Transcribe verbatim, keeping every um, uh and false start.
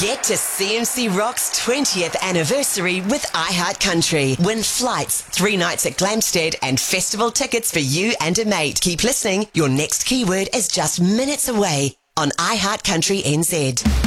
Get to C M C Rock's twentieth anniversary with iHeartCountry. Win flights, three nights at Glamstead, and festival tickets for you and a mate. Keep listening. Your next keyword is just minutes away on iHeartCountry N Z.